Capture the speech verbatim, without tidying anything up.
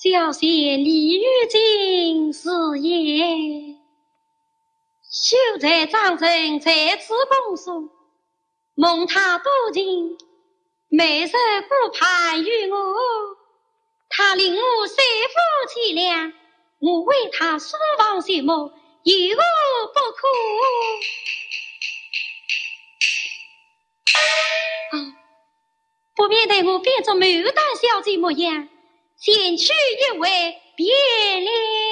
小姐李玉金是也，秀才张成在此恭送，蒙他多情，每日顾盼于我，他令我三夫妻俩，我为他书房谢幕，有不可。哦，不免待我变作牡丹小姐模样，先去一位别了。